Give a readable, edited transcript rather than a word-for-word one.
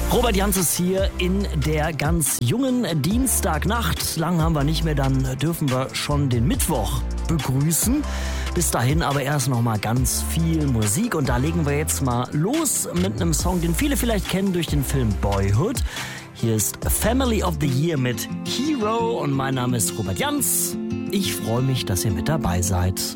Robert Jans ist hier in der ganz jungen Dienstagnacht. Lang haben wir nicht mehr, dann dürfen wir schon den Mittwoch begrüßen. Bis dahin aber erst noch mal ganz viel Musik. Und da legen wir jetzt mal los mit einem Song, den viele vielleicht kennen durch den Film Boyhood. Hier ist Family of the Year mit Hero und mein Name ist Robert Jans. Ich freue mich, dass ihr mit dabei seid.